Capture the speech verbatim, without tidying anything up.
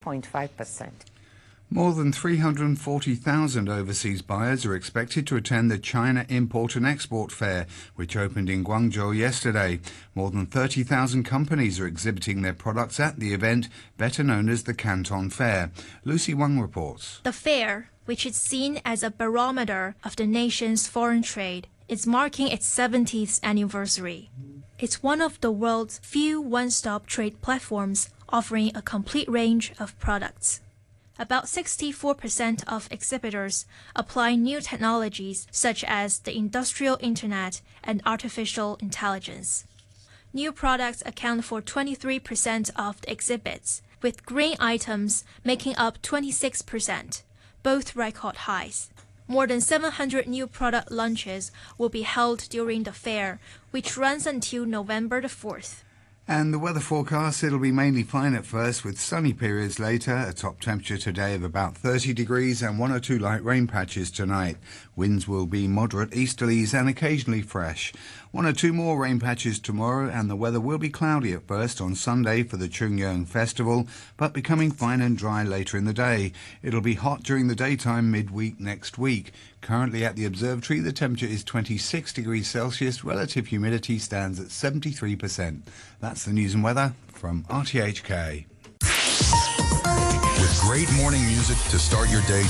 point five percent. More than three hundred forty thousand overseas buyers are expected to attend the China Import and Export Fair, which opened in Guangzhou yesterday. More than thirty thousand companies are exhibiting their products at the event, better known as the Canton Fair. Lucy Wang reports. The fair, which is seen as a barometer of the nation's foreign trade, is marking its seventieth anniversary. It's one of the world's few one-stop trade platforms offering a complete range of products. About sixty-four percent of exhibitors apply new technologies such as the industrial internet and artificial intelligence. New products account for twenty-three percent of the exhibits, with green items making up twenty-six percent, both record highs. More than seven hundred new product launches will be held during the fair, which runs until November the fourth. And the weather forecast, it'll be mainly fine at first with sunny periods later, a top temperature today of about thirty degrees and one or two light rain patches tonight. Winds will be moderate easterlies and occasionally fresh. One or two more rain patches tomorrow, and the weather will be cloudy at first on Sunday for the Chungyang Festival, but becoming fine and dry later in the day. It'll be hot during the daytime midweek next week. Currently at the observatory, the temperature is twenty-six degrees Celsius. Relative humidity stands at seventy-three percent. That's the news and weather from R T H K. With great morning music to start your day